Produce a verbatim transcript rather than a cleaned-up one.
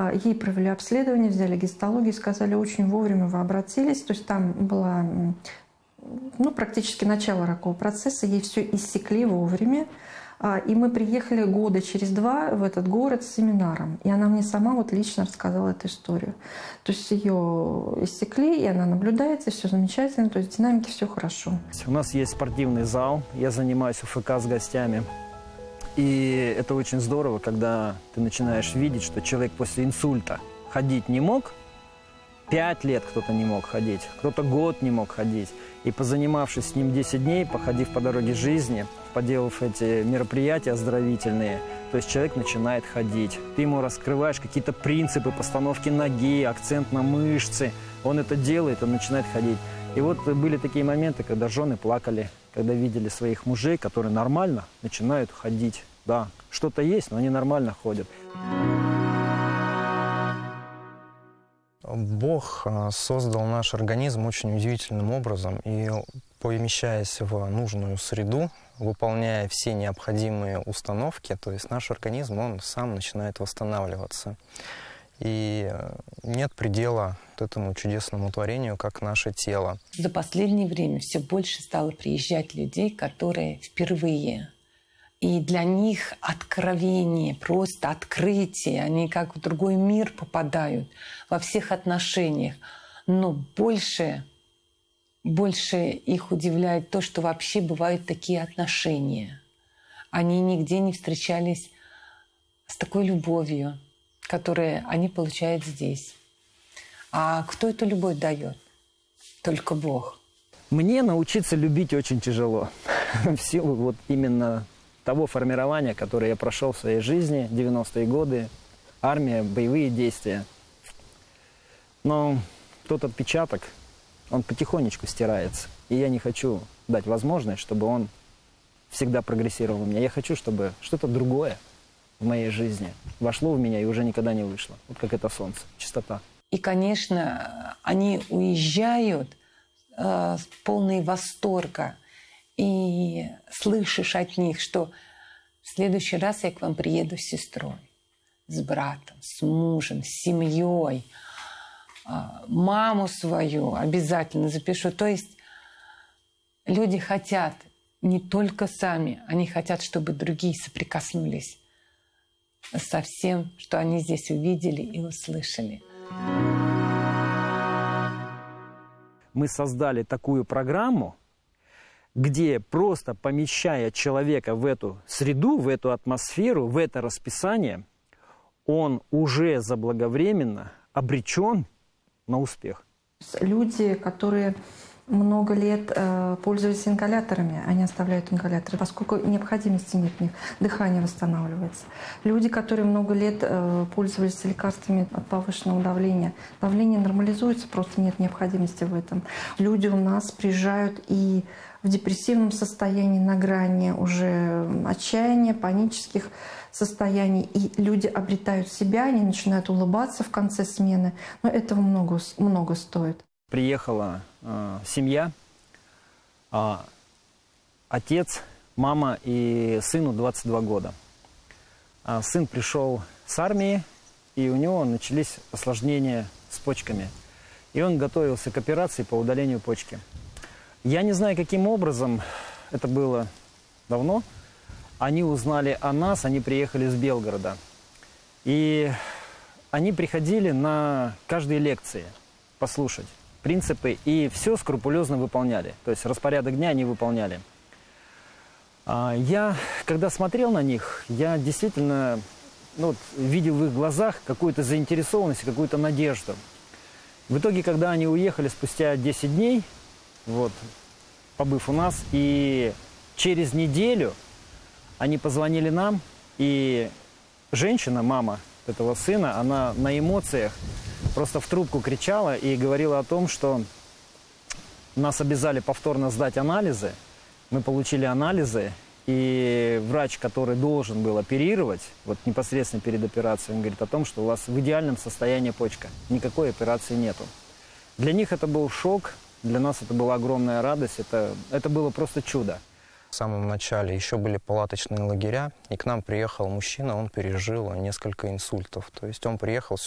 Ей провели обследование, взяли гистологию, сказали, очень вовремя вы обратились. То есть там была ну, практически начало ракового процесса, ей все иссекли вовремя. И мы приехали года через два в этот город с семинаром. И она мне сама вот лично рассказала эту историю. То есть ее иссекли, и она наблюдается, все замечательно, то есть в динамике все хорошо. У нас есть спортивный зал, я занимаюсь УФК с гостями. И это очень здорово, когда ты начинаешь видеть, что человек после инсульта ходить не мог, пять лет кто-то не мог ходить, кто-то год не мог ходить. И позанимавшись с ним десять дней, походив по дороге жизни, поделав эти мероприятия оздоровительные, то есть человек начинает ходить. Ты ему раскрываешь какие-то принципы постановки ноги, акцент на мышцы. Он это делает, он начинает ходить. И вот были такие моменты, когда жены плакали, когда видели своих мужей, которые нормально начинают ходить. Да, что-то есть, но они нормально ходят. Бог создал наш организм очень удивительным образом, и помещаясь в нужную среду, выполняя все необходимые установки, то есть наш организм, он сам начинает восстанавливаться. И нет предела этому чудесному творению, как наше тело. За последнее время все больше стало приезжать людей, которые впервые. И для них откровение, просто открытие. Они как в другой мир попадают во всех отношениях. Но больше, больше их удивляет то, что вообще бывают такие отношения. Они нигде не встречались с такой любовью, которую они получают здесь. А кто эту любовь дает? Только Бог. Мне научиться любить очень тяжело. В силу вот именно того формирования, которое я прошел в своей жизни, девяностые годы, армия, боевые действия. Но тот отпечаток, он потихонечку стирается. И я не хочу дать возможность, чтобы он всегда прогрессировал у меня. Я хочу, чтобы что-то другое в моей жизни вошло в меня и уже никогда не вышло. Вот как это солнце, чистота. И, конечно, они уезжают э, с полной восторга. И слышишь от них, что в следующий раз я к вам приеду с сестрой, с братом, с мужем, с семьей. Маму свою обязательно запишу. То есть люди хотят не только сами, они хотят, чтобы другие соприкоснулись со всем, что они здесь увидели и услышали. Мы создали такую программу, где просто помещая человека в эту среду, в эту атмосферу, в это расписание, он уже заблаговременно обречен на успех. Люди, которые много лет э, пользовались ингаляторами, они оставляют ингаляторы, поскольку необходимости нет в них, дыхание восстанавливается. Люди, которые много лет э, пользовались лекарствами от повышенного давления, давление нормализуется, просто нет необходимости в этом. Люди у нас приезжают и в депрессивном состоянии, на грани уже отчаяния, панических состояний. И люди обретают себя, они начинают улыбаться в конце смены. Но этого много, много стоит. Приехала э, семья, э, отец, мама и сыну двадцать два года. А сын пришел с армии, и у него начались осложнения с почками. И он готовился к операции по удалению почки. Я не знаю, каким образом, это было давно, они узнали о нас, они приехали из Белгорода. И они приходили на каждые лекции послушать принципы и все скрупулезно выполняли. То есть распорядок дня они выполняли. Я, когда смотрел на них, я действительно ну, видел в их глазах какую-то заинтересованность, какую-то надежду. В итоге, когда они уехали спустя десять дней, вот, побыв у нас, и через неделю они позвонили нам, и женщина, мама этого сына, она на эмоциях просто в трубку кричала и говорила о том, что нас обязали повторно сдать анализы. Мы получили анализы, и врач, который должен был оперировать, вот непосредственно перед операцией, он говорит о том, что у вас в идеальном состоянии почка, никакой операции нету. Для них это был шок. Для нас это была огромная радость, это, это было просто чудо. В самом начале еще были палаточные лагеря, и к нам приехал мужчина, он пережил несколько инсультов. То есть он приехал